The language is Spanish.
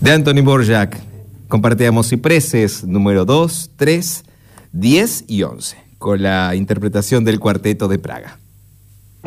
de Anthony Dvorak. Compartíamos Cipreses número 2, 3, 10 y 11, con la interpretación del Cuarteto de Praga.